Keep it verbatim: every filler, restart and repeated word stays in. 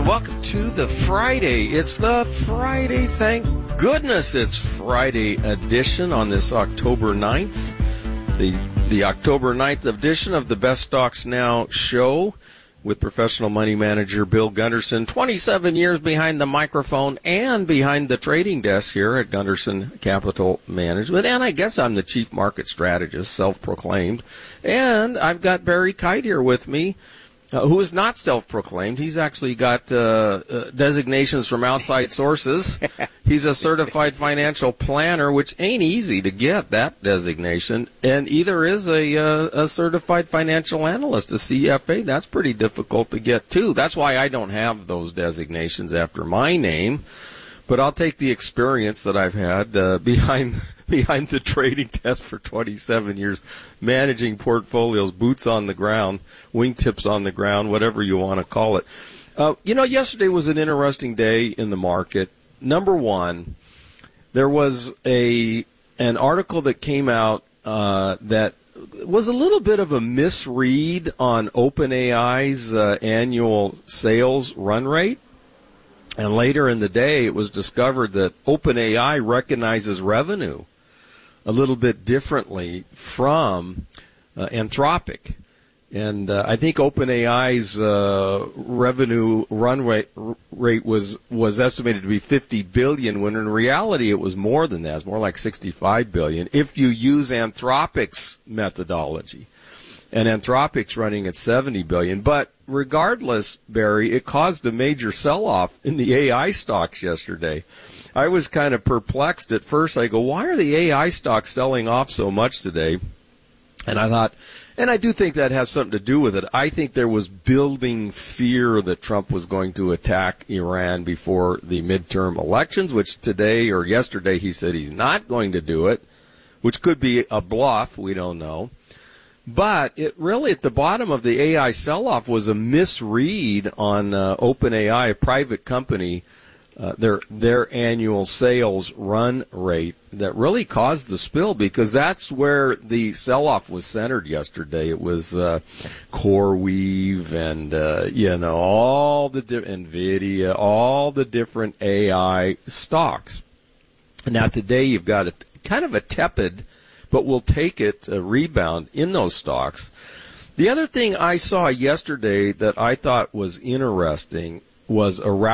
welcome to the Friday. It's the Friday, thank goodness it's Friday edition on this October ninth. The, the October ninth edition of the Best Stocks Now show with professional money manager Bill Gunderson, twenty-seven years behind the microphone and behind the trading desk here at Gunderson Capital Management. And I guess I'm the chief market strategist, self-proclaimed. And I've got Barry Kite here with me, uh, who is not self-proclaimed. He's actually got uh, uh, designations from outside sources. He's a certified financial planner, which ain't easy to get, that designation. And either is a, uh, a certified financial analyst, a C F A. That's pretty difficult to get, too. That's why I don't have those designations after my name. But I'll take the experience that I've had uh, behind behind the trading desk for twenty-seven years, managing portfolios, boots on the ground, wingtips on the ground, whatever you want to call it. Uh, you know, yesterday was an interesting day in the market. Number one, there was a an article that came out uh, that was a little bit of a misread on OpenAI's uh, annual sales run rate. And later in the day, it was discovered that OpenAI recognizes revenue a little bit differently from uh, Anthropic. And uh, I think OpenAI's uh, revenue run rate, rate was was estimated to be fifty billion dollars, when in reality it was more than that. It's more like sixty-five billion dollars if you use Anthropic's methodology. And Anthropic's running at seventy billion dollars. But regardless, Barry, it caused a major sell-off in the A I stocks yesterday. I was kind of perplexed at first. I go, why are the A I stocks selling off so much today? And I thought, and I do think that has something to do with it. I think there was building fear that Trump was going to attack Iran before the midterm elections, which today or yesterday he said he's not going to do it, which could be a bluff. We don't know. But it really, at the bottom of the A I sell-off, was a misread on uh, OpenAI, a private company, uh, their their annual sales run rate that really caused the spill, because that's where the sell-off was centered yesterday. It was uh, CoreWeave and, uh, you know, all the di- NVIDIA, all the different A I stocks. Now, today you've got a, kind of a tepid, but we'll take it, a rebound in those stocks. The other thing I saw yesterday that I thought was interesting was a